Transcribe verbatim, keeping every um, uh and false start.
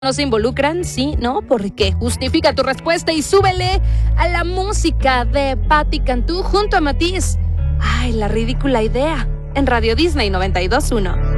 ¿No se involucran? Sí, ¿no? ¿Por qué? Justifica tu respuesta y súbele a la música de Patti Cantú junto a Matiz. Ay, la ridícula idea. En Radio Disney noventa y dos punto uno.